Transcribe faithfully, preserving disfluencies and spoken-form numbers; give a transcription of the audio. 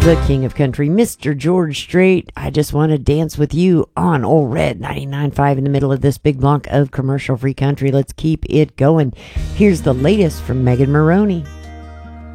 The king of country, Mister George Strait. I just want to dance with you on Old Red ninety-nine point five in the middle of this big block of commercial-free country. Let's keep it going. Here's the latest from Megan Maroney.